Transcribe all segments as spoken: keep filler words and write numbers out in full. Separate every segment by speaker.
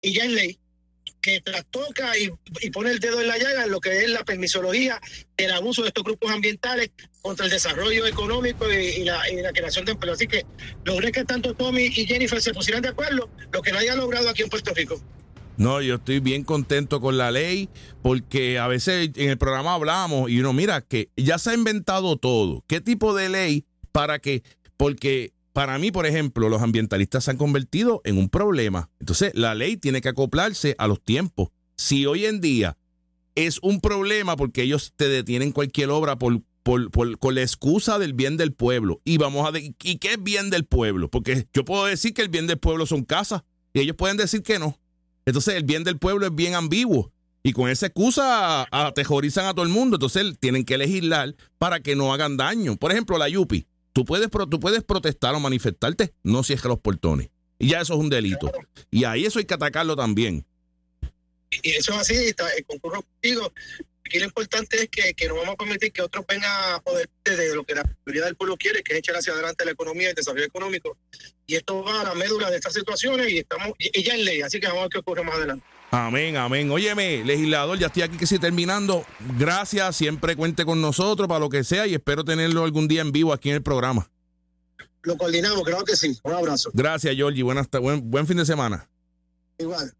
Speaker 1: y ya es ley, que trastoca y, y pone el dedo en la llaga en lo que es la permisología del abuso de estos grupos ambientales contra el desarrollo económico y, y, la, y la creación de empleo. Así que logré que tanto Tommy y Jennifer se pusieran de acuerdo, lo que nadie ha logrado aquí en Puerto Rico.
Speaker 2: No, yo estoy bien contento con la ley, porque a veces en el programa hablamos y uno mira que ya se ha inventado todo. ¿Qué tipo de ley para que? Porque para mí, por ejemplo, los ambientalistas se han convertido en un problema. Entonces, la ley tiene que acoplarse a los tiempos. Si hoy en día es un problema porque ellos te detienen cualquier obra por, por, por con la excusa del bien del pueblo, y vamos a de, ¿y qué es bien del pueblo? Porque yo puedo decir que el bien del pueblo son casas y ellos pueden decir que no. Entonces, el bien del pueblo es bien ambiguo y con esa excusa aterrorizan a todo el mundo. Entonces, tienen que legislar para que no hagan daño. Por ejemplo, la Yupi. Tú puedes, tú puedes protestar o manifestarte, no cierres los portones. Y ya eso es un delito. Claro. Y ahí eso hay que atacarlo también.
Speaker 1: Y eso es así, está, concurro contigo. Aquí lo importante es que, que no vamos a permitir que otros vengan a poder de lo que la mayoría del pueblo quiere, que es echar hacia adelante la economía y el desarrollo económico. Y esto va a la médula de estas situaciones y estamos y ya es ley, así que vamos a ver qué ocurre más adelante.
Speaker 2: Amén, amén. Óyeme, legislador, ya estoy aquí que sí terminando. Gracias, siempre cuente con nosotros para lo que sea y espero tenerlo algún día en vivo aquí en el programa.
Speaker 1: Lo coordinamos, creo que sí. Un abrazo.
Speaker 2: Gracias, Georgie. Buenas, buen, buen fin de semana.
Speaker 1: Igual.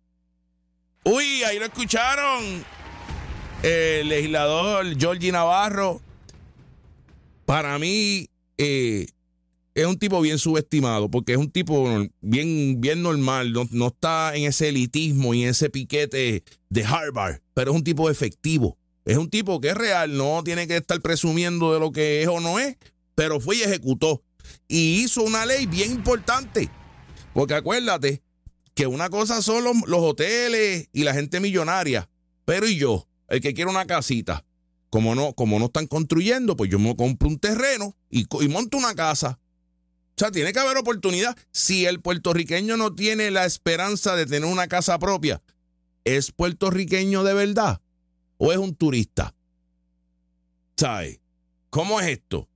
Speaker 2: Uy, ahí lo escucharon. El legislador Georgie Navarro, para mí, eh, es un tipo bien subestimado, porque es un tipo bien, bien normal, no, no está en ese elitismo y en ese piquete de Harvard, pero es un tipo efectivo, es un tipo que es real, no tiene que estar presumiendo de lo que es o no es, pero fue y ejecutó, y hizo una ley bien importante, porque acuérdate que una cosa son los, los hoteles y la gente millonaria, pero y yo, el que quiere una casita, como no, como no están construyendo, pues yo me compro un terreno y, y monto una casa. O sea, tiene que haber oportunidad. Si el puertorriqueño no tiene la esperanza de tener una casa propia, ¿es puertorriqueño de verdad o es un turista? ¿Sabes? ¿Cómo es esto?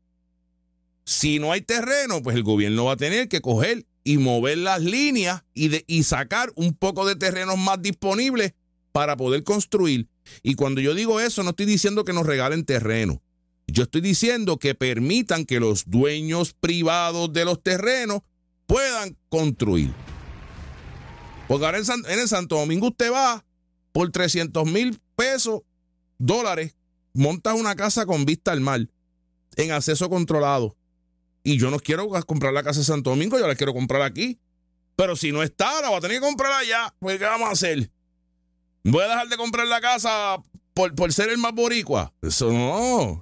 Speaker 2: Si no hay terreno, pues el gobierno va a tener que coger y mover las líneas y, de, y sacar un poco de terrenos más disponibles para poder construir. Y cuando yo digo eso, no estoy diciendo que nos regalen terreno. Yo estoy diciendo que permitan que los dueños privados de los terrenos puedan construir. Porque ahora en, San, en el Santo Domingo usted va por trescientos mil pesos, dólares, montas una casa con vista al mar, en acceso controlado. Y yo no quiero comprar la casa de Santo Domingo, yo la quiero comprar aquí. Pero si no está, la voy a tener que comprar allá. Pues, ¿qué vamos a hacer? ¿Voy a dejar de comprar la casa por, por ser el más boricua? Eso no.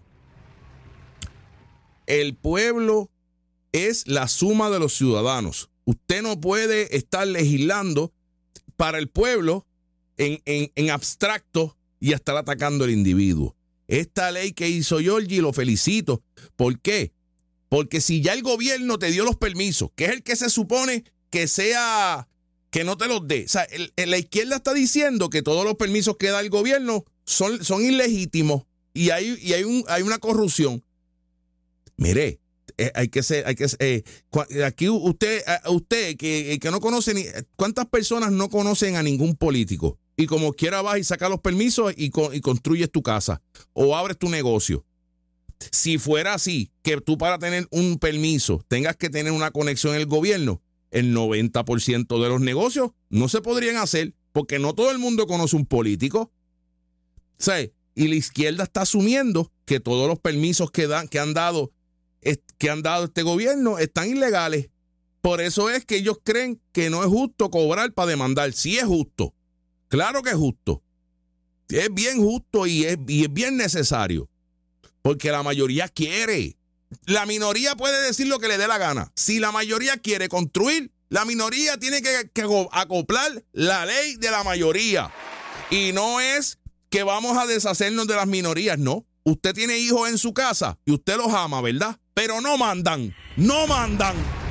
Speaker 2: El pueblo es la suma de los ciudadanos. Usted no puede estar legislando para el pueblo en, en, en abstracto y estar atacando al individuo. Esta ley que hizo Georgie, lo felicito. ¿Por qué? Porque si ya el gobierno te dio los permisos, que es el que se supone que sea, que no te los dé. O sea, el, el, la izquierda está diciendo que todos los permisos que da el gobierno son, son ilegítimos y hay, y hay, un, hay una corrupción. Mire, eh, hay que ser, hay que eh, aquí usted, usted que, que no conoce ni, ¿cuántas personas no conocen a ningún político? Y como quiera vas y sacas los permisos y, y construyes tu casa o abres tu negocio. Si fuera así, que tú para tener un permiso tengas que tener una conexión en el gobierno, el noventa por ciento de los negocios no se podrían hacer porque no todo el mundo conoce un político. O sea, y la izquierda está asumiendo que todos los permisos que, dan, que han dado que han dado este gobierno están ilegales. Por eso es que ellos creen que no es justo cobrar para demandar. Sí es justo. Claro que es justo. Es bien justo y es, y es bien necesario. Porque la mayoría quiere. La minoría puede decir lo que le dé la gana. Si la mayoría quiere construir, la minoría tiene que, que acoplar la ley de la mayoría. Y no es que vamos a deshacernos de las minorías, no. Usted tiene hijos en su casa y usted los ama, ¿verdad? Pero no mandan, no mandan.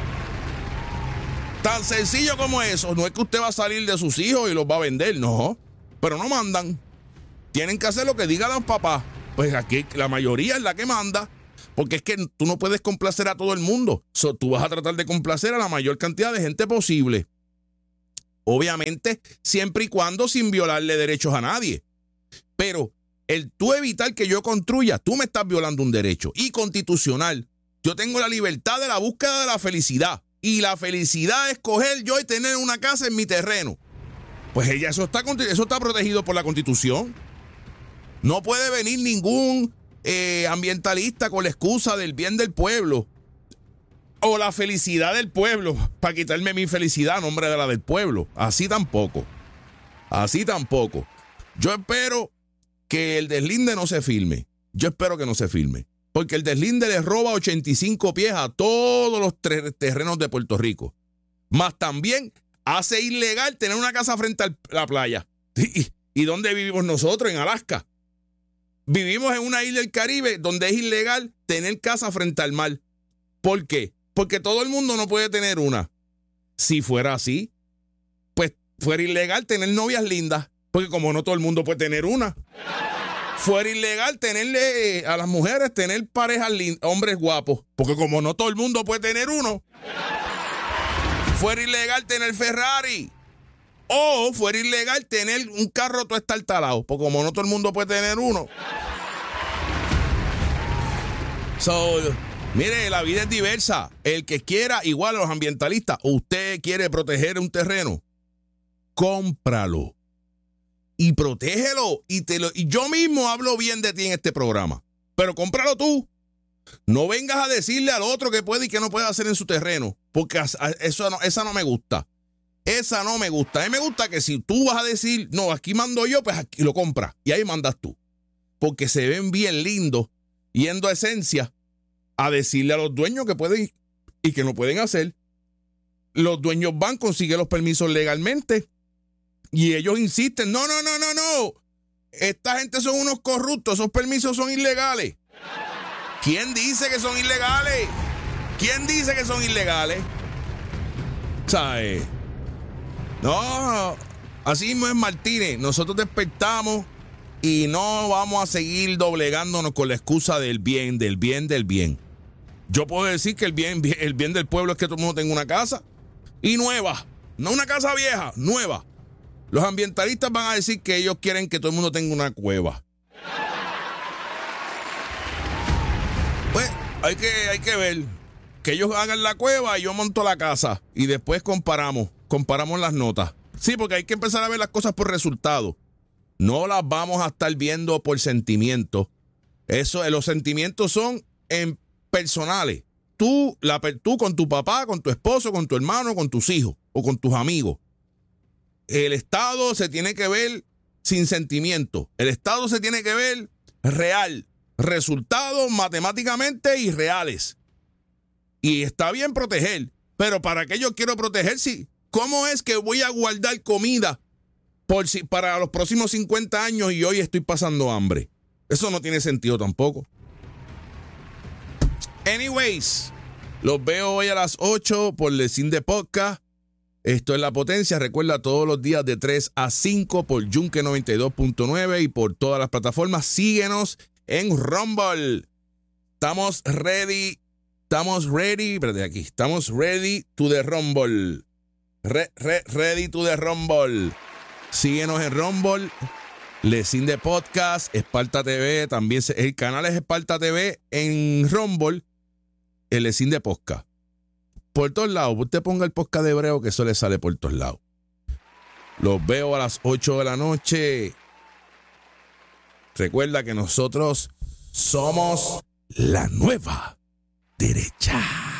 Speaker 2: Tan sencillo como eso. No es que usted va a salir de sus hijos y los va a vender, no. Pero no mandan. Tienen que hacer lo que digan los papás. Pues aquí la mayoría es la que manda. Porque es que tú no puedes complacer a todo el mundo. So, tú vas a tratar de complacer a la mayor cantidad de gente posible. Obviamente, siempre y cuando sin violarle derechos a nadie. Pero el tú evitar que yo construya, tú me estás violando un derecho. Y constitucional, yo tengo la libertad de la búsqueda de la felicidad. Y la felicidad es coger yo y tener una casa en mi terreno. Pues ella, eso está, eso está protegido por la Constitución. No puede venir ningún eh, ambientalista con la excusa del bien del pueblo o la felicidad del pueblo para quitarme mi felicidad a nombre de la del pueblo. Así tampoco. Así tampoco. Yo espero que el deslinde no se firme. Yo espero que no se firme. Porque el deslinde le roba ochenta y cinco pies a todos los terrenos de Puerto Rico. Más también hace ilegal tener una casa frente a la playa. ¿Y, y dónde vivimos nosotros? En Alaska. Vivimos en una isla del Caribe donde es ilegal tener casa frente al mar. ¿Por qué? Porque todo el mundo no puede tener una. Si fuera así, pues fuera ilegal tener novias lindas. Porque como no todo el mundo puede tener una. Fuera ilegal tenerle eh, a las mujeres, tener parejas lindas, hombres guapos. Porque como no todo el mundo puede tener uno. Fuera ilegal tener Ferrari. O fuera ilegal tener un carro todo estartalado. Porque como no todo el mundo puede tener uno. So, mire, la vida es diversa. El que quiera, igual a los ambientalistas, usted quiere proteger un terreno, cómpralo. Y protégelo. Y, te lo, y yo mismo hablo bien de ti en este programa. Pero cómpralo tú. No vengas a decirle al otro que puede y que no puede hacer en su terreno. Porque eso no, esa no me gusta. Esa no me gusta. A mí me gusta que si tú vas a decir, no, aquí mando yo, pues aquí lo compras. Y ahí mandas tú. Porque se ven bien lindos yendo a esencia a decirle a los dueños que pueden y que no pueden hacer. Los dueños van, consiguen los permisos legalmente. Y ellos insisten, no, no, no, no, no. Esta gente son unos corruptos, esos permisos son ilegales. ¿Quién dice que son ilegales? ¿Quién dice que son ilegales? ¿Sabes? No, así mismo es Martínez. Nosotros despertamos y no vamos a seguir doblegándonos con la excusa del bien, del bien, del bien. Yo puedo decir que el bien, el bien del pueblo es que todo el mundo tenga una casa y nueva. No una casa vieja, nueva. Los ambientalistas van a decir que ellos quieren que todo el mundo tenga una cueva. Pues hay que, hay que ver. Que ellos hagan la cueva y yo monto la casa. Y después comparamos. Comparamos las notas. Sí, porque hay que empezar a ver las cosas por resultado. No las vamos a estar viendo por sentimientos. Eso, los sentimientos son en personales. Tú, la, tú con tu papá, con tu esposo, con tu hermano, con tus hijos o con tus amigos. El Estado se tiene que ver sin sentimiento. El Estado se tiene que ver real. Resultados matemáticamente irreales. Y está bien proteger. Pero ¿para qué yo quiero proteger? Si, ¿cómo es que voy a guardar comida por si, para los próximos cincuenta años y hoy estoy pasando hambre? Eso no tiene sentido tampoco. Anyways, los veo hoy a las ocho por Lecinde Podcast. Esto es La Potencia. Recuerda, todos los días de tres a cinco por Yunque noventa y dos punto nueve y por todas las plataformas. Síguenos en Rumble. Estamos ready. Estamos ready. Espérate aquí. Estamos ready to the Rumble. Re, re, ready to the Rumble. Síguenos en Rumble. Lecinde Podcast. Esparta T V. También se, el canal es Esparta T V en Rumble. El Lecinde Podcast. Por todos lados, usted ponga el podcast de hebreo que eso le sale por todos lados. Los veo a las ocho de la noche. Recuerda que nosotros somos la nueva derecha.